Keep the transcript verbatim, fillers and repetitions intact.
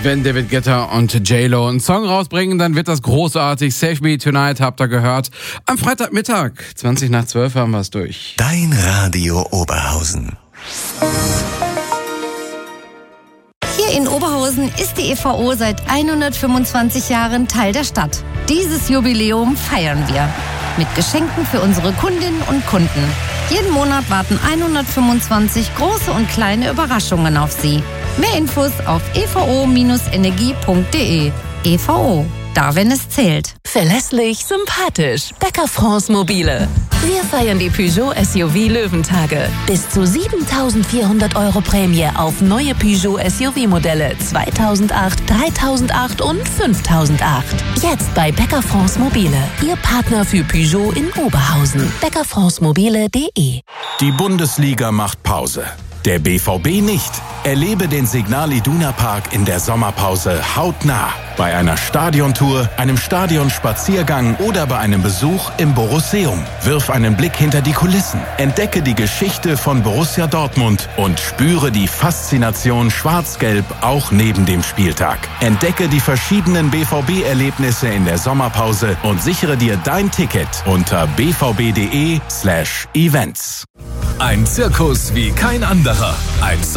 Wenn David Guetta und J-Lo einen Song rausbringen, dann wird das großartig. Save Me Tonight, habt ihr gehört. Am Freitagmittag, zwanzig nach zwölf, haben wir es durch. Dein Radio Oberhausen. Hier in Oberhausen ist die E V O seit hundertfünfundzwanzig Jahren Teil der Stadt. Dieses Jubiläum feiern wir. Mit Geschenken für unsere Kundinnen und Kunden. Jeden Monat warten hundertfünfundzwanzig große und kleine Überraschungen auf Sie. Mehr Infos auf e v o Bindestrich energie punkt d e. E V O, da wenn es zählt. Verlässlich, sympathisch. Bäcker France Mobile. Wir feiern die Peugeot S U V Löwentage. Bis zu siebentausendvierhundert Euro Prämie auf neue Peugeot S U V-Modelle zweitausendacht, dreitausendacht und fünftausendacht. Jetzt bei Bäcker France Mobile. Ihr Partner für Peugeot in Oberhausen. bäcker france mobile punkt d e. Die Bundesliga macht Pause. Der B V B nicht. Erlebe den Signal Iduna Park in der Sommerpause hautnah. Bei einer Stadiontour, einem Stadionspaziergang oder bei einem Besuch im Borusseum. Wirf einen Blick hinter die Kulissen. Entdecke die Geschichte von Borussia Dortmund und spüre die Faszination Schwarz-Gelb auch neben dem Spieltag. Entdecke die verschiedenen B V B-Erlebnisse in der Sommerpause und sichere dir dein Ticket unter b v b punkt d e slash events. Ein Zirkus wie kein anderer. Ein